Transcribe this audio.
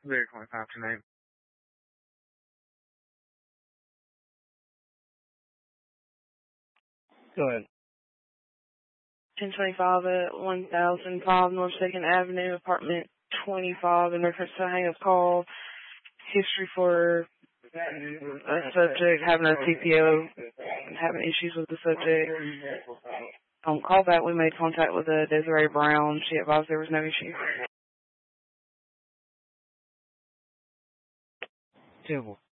Very 25 tonight. Go ahead. 1025 at 1005 North 2nd Avenue, apartment 25, in reference to a hang-up call. History for a subject having a TPO, having issues with the subject. On callback, we made contact with Desiree Brown. She advised there was no issue. Terrible.